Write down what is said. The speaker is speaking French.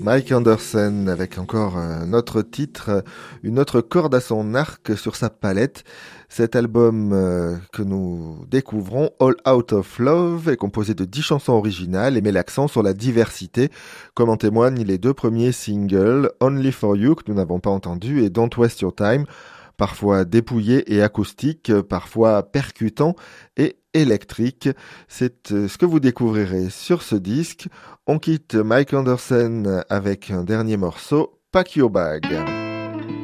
Mike Anderson avec encore un autre titre, une autre corde à son arc sur sa palette. Cet album que nous découvrons, All Out of Love, est composé de 10 chansons originales et met l'accent sur la diversité, comme en témoignent les deux premiers singles, Only For You, que nous n'avons pas entendu, et Don't Waste Your Time, parfois dépouillé et acoustique, parfois percutant et électrique. C'est ce que vous découvrirez sur ce disque. On quitte Mike Anderson avec un dernier morceau, Pack Your Bag.